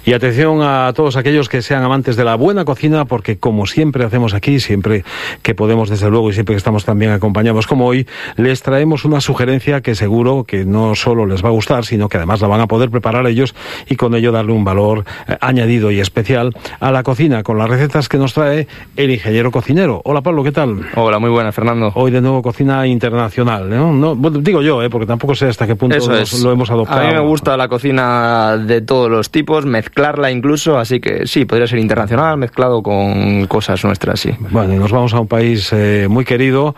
Y atención a todos aquellos que sean amantes de la buena cocina, porque como siempre hacemos aquí, siempre que podemos desde luego y siempre que estamos tan bien acompañados como hoy, les traemos una sugerencia que seguro que no solo les va a gustar, sino que además la van a poder preparar ellos y con ello darle un valor añadido y especial a la cocina, con las recetas que nos trae el ingeniero cocinero. Hola Pablo, ¿qué tal? Hola, muy buenas, Fernando. Hoy de nuevo cocina internacional, ¿no? Bueno, digo yo, porque tampoco sé hasta qué punto lo hemos adoptado. A mí me gusta la cocina de todos los tipos, mezclarla incluso, así que sí, podría ser internacional, mezclado con cosas nuestras, sí. Bueno, y nos vamos a un país muy querido,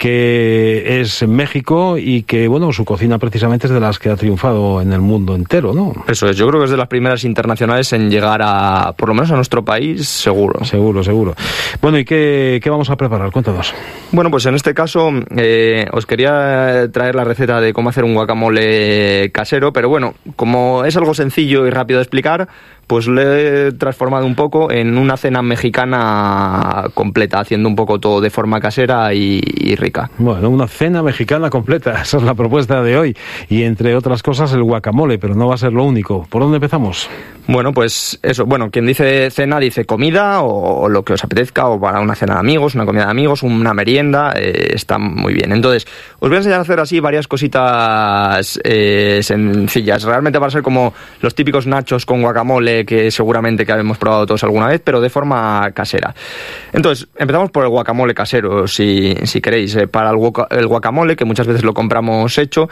que es México, y que, bueno, su cocina precisamente es de las que ha triunfado en el mundo entero, ¿no? Eso es, yo creo que es de las primeras internacionales en llegar a, por lo menos a nuestro país, seguro. Seguro. Bueno, ¿y qué vamos a preparar? Cuéntanos. Bueno, pues en este caso os quería traer la receta de cómo hacer un guacamole casero, pero bueno, como es algo sencillo y rápido de explicar, pues lo he transformado un poco en una cena mexicana completa, haciendo un poco todo de forma casera y rica. Bueno, una cena mexicana completa, esa es la propuesta de hoy. Y entre otras cosas el guacamole, pero no va a ser lo único. ¿Por dónde empezamos? Bueno, pues eso, quien dice cena dice comida o lo que os apetezca, o para una cena de amigos, una comida de amigos, una merienda, está muy bien. Entonces, os voy a enseñar a hacer así varias cositas sencillas. Realmente van a ser como los típicos nachos con guacamole que seguramente que hemos probado todos alguna vez, pero de forma casera. Entonces, empezamos por el guacamole casero, si queréis. Para el guacamole, que muchas veces lo compramos hecho,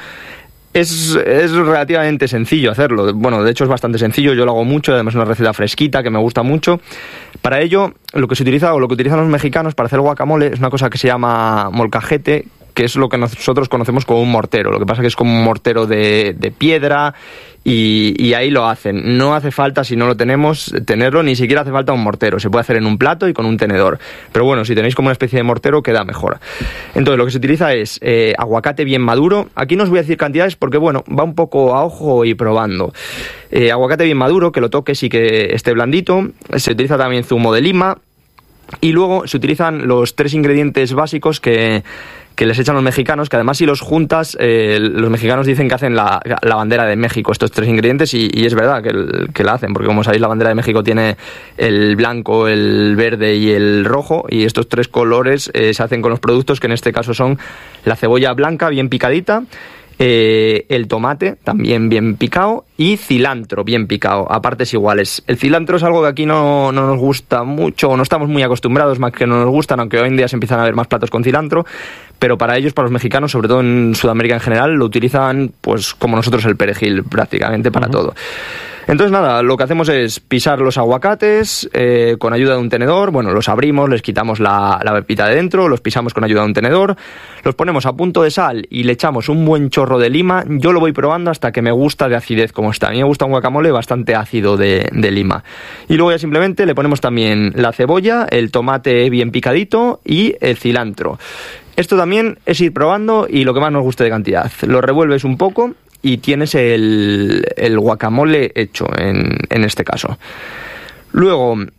es relativamente sencillo hacerlo. Bueno, de hecho es bastante sencillo, yo lo hago mucho, además es una receta fresquita que me gusta mucho. Para ello, lo que se utiliza, o lo que utilizan los mexicanos para hacer el guacamole, es una cosa que se llama molcajete, que es lo que nosotros conocemos como un mortero. Lo que pasa que es como un mortero de piedra, y ahí lo hacen. No hace falta, si no lo tenemos, tenerlo, ni siquiera hace falta un mortero. Se puede hacer en un plato y con un tenedor. Pero bueno, si tenéis como una especie de mortero, queda mejor. Entonces, lo que se utiliza es aguacate bien maduro. Aquí no os voy a decir cantidades porque, bueno, va un poco a ojo y probando. Aguacate bien maduro, que lo toques y que esté blandito. Se utiliza también zumo de lima. Y luego se utilizan los 3 ingredientes básicos que les echan los mexicanos, que además si los juntas, los mexicanos dicen que hacen la bandera de México, estos 3 ingredientes, y es verdad que la hacen, porque como sabéis la bandera de México tiene el blanco, el verde y el rojo, y estos 3 colores se hacen con los productos, que en este caso son la cebolla blanca bien picadita, el tomate también bien picado y cilantro bien picado a partes iguales. El cilantro es algo que aquí no nos gusta mucho, o no estamos muy acostumbrados, más que no nos gustan, aunque hoy en día se empiezan a ver más platos con cilantro, pero para ellos, para los mexicanos, sobre todo en Sudamérica en general, lo utilizan pues como nosotros el perejil prácticamente para todo. Entonces nada, lo que hacemos es pisar los aguacates con ayuda de un tenedor. Bueno, los abrimos, les quitamos la pepita de dentro, los pisamos con ayuda de un tenedor, los ponemos a punto de sal y le echamos un buen chorro de lima. Yo lo voy probando hasta que me gusta de acidez como está. A mí me gusta un guacamole bastante ácido de lima. Y luego ya simplemente le ponemos también la cebolla, el tomate bien picadito y el cilantro. Esto también es ir probando y lo que más nos guste de cantidad. Lo revuelves un poco y tienes el guacamole hecho en este caso. Luego, ¿con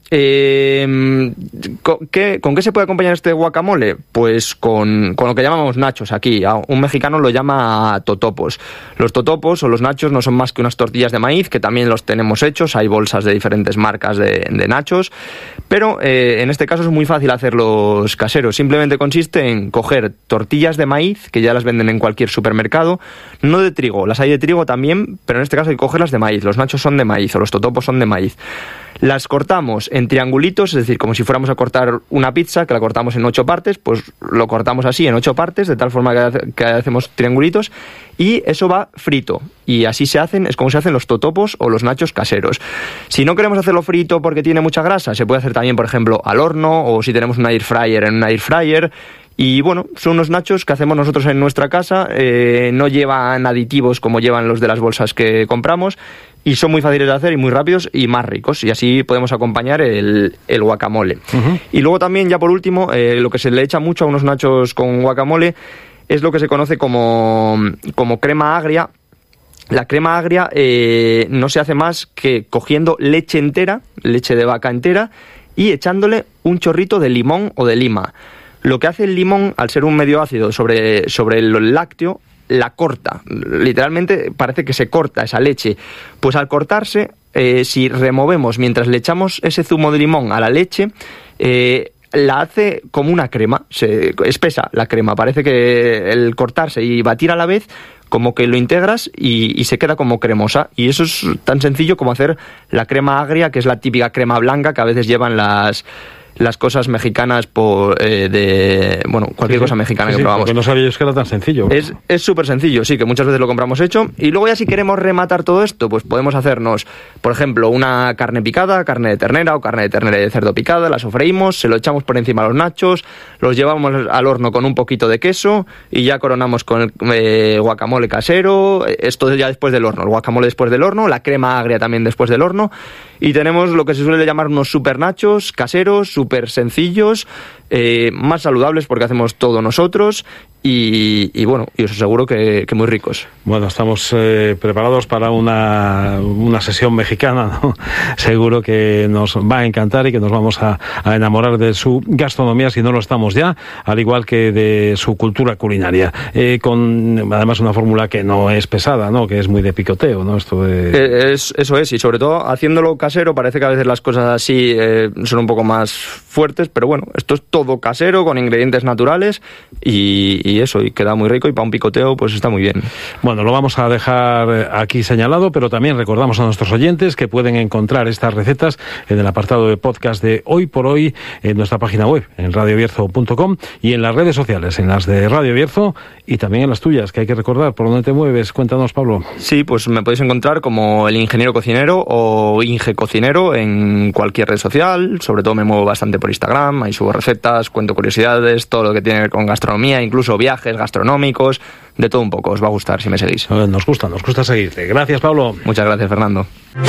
qué se puede acompañar este guacamole? Pues con lo que llamamos nachos aquí. Un mexicano lo llama totopos. Los totopos o los nachos no son más que unas tortillas de maíz, que también los tenemos hechos. Hay bolsas de diferentes marcas de nachos. Pero en este caso es muy fácil hacerlos caseros. Simplemente consiste en coger tortillas de maíz, que ya las venden en cualquier supermercado. No de trigo, las hay de trigo también, pero en este caso hay que cogerlas de maíz. Los nachos son de maíz o los totopos son de maíz. Las cortamos en triangulitos, es decir, como si fuéramos a cortar una pizza, que la cortamos en 8 partes, pues lo cortamos así en 8 partes, de tal forma que hacemos triangulitos, y eso va frito. Y así es como se hacen los totopos o los nachos caseros. Si no queremos hacerlo frito porque tiene mucha grasa, se puede hacer también, por ejemplo, al horno, o si tenemos una air fryer, en una air fryer. Y bueno, son unos nachos que hacemos nosotros en nuestra casa, no llevan aditivos como llevan los de las bolsas que compramos, y son muy fáciles de hacer y muy rápidos y más ricos, y así podemos acompañar el guacamole. Uh-huh. Y luego también, ya por último, lo que se le echa mucho a unos nachos con guacamole es lo que se conoce como crema agria. La crema agria no se hace más que cogiendo leche entera, leche de vaca entera, y echándole un chorrito de limón o de lima. Lo que hace el limón, al ser un medio ácido sobre el lácteo, la corta. Literalmente parece que se corta esa leche. Pues al cortarse si removemos mientras le echamos ese zumo de limón a la leche, la hace como una crema, se espesa la crema, parece que el cortarse y batir a la vez como que lo integras y se queda como cremosa, y eso es tan sencillo como hacer la crema agria, que es la típica crema blanca que a veces llevan las cosas mexicanas cualquier cosa mexicana que probamos. Porque no sabía yo que era tan sencillo. Es súper sencillo, sí, que muchas veces lo compramos hecho. Y luego ya si queremos rematar todo esto, pues podemos hacernos, por ejemplo, una carne picada, carne de ternera o carne de ternera y de cerdo picada, la sofreímos, se lo echamos por encima a los nachos, los llevamos al horno con un poquito de queso y ya coronamos con el guacamole casero, esto ya después del horno, el guacamole después del horno, la crema agria también después del horno, y tenemos lo que se suele llamar unos super nachos caseros, súper sencillos, más saludables porque hacemos todo nosotros y bueno, y os aseguro que muy ricos. Bueno, estamos preparados para una sesión mexicana, ¿no? Seguro que nos va a encantar y que nos vamos a enamorar de su gastronomía, si no lo estamos ya, al igual que de su cultura culinaria, con además una fórmula que no es pesada, ¿no? Que es muy de picoteo, ¿no? Eso es, y sobre todo haciéndolo casero, parece que a veces las cosas así son un poco más fuertes, pero bueno, esto es todo casero, con ingredientes naturales y eso, y queda muy rico, y para un picoteo pues está muy bien. Bueno, lo vamos a dejar aquí señalado, pero también recordamos a nuestros oyentes que pueden encontrar estas recetas en el apartado de podcast de Hoy por Hoy en nuestra página web, en radiobierzo.com, y en las redes sociales, en las de Radio Bierzo y también en las tuyas, que hay que recordar. ¿Por dónde te mueves? Cuéntanos, Pablo. Sí, pues me podéis encontrar como El Ingeniero Cocinero o Inge Cocinero en cualquier red social. Sobre todo me muevo bastante por Instagram, ahí subo recetas, cuento curiosidades, todo lo que tiene que ver con gastronomía, incluso viajes gastronómicos, de todo un poco. Os va a gustar si me seguís. Nos gusta seguirte. Gracias, Pablo. Muchas gracias, Fernando.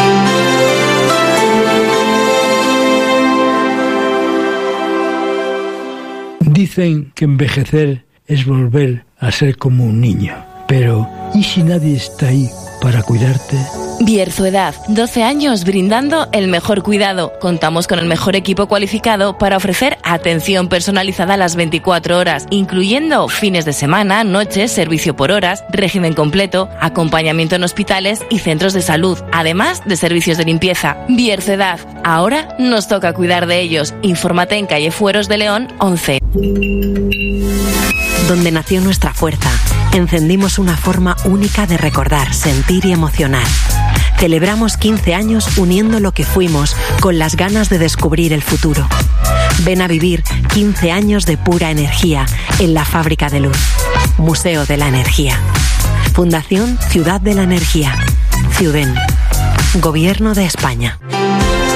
Dicen que envejecer es volver a ser como un niño, pero ¿y si nadie está ahí para cuidarte? Bierzoedad, 12 años brindando el mejor cuidado. Contamos con el mejor equipo cualificado para ofrecer atención personalizada a las 24 horas, incluyendo fines de semana, noches, servicio por horas, régimen completo, acompañamiento en hospitales y centros de salud, además de servicios de limpieza. Bierzoedad, ahora nos toca cuidar de ellos. Infórmate en calle Fueros de León 11. Donde nació nuestra fuerza, encendimos una forma única de recordar, sentir y emocionar. Celebramos 15 años uniendo lo que fuimos con las ganas de descubrir el futuro. Ven a vivir 15 años de pura energía en la Fábrica de Luz. Museo de la Energía. Fundación Ciudad de la Energía. Ciuden. Gobierno de España.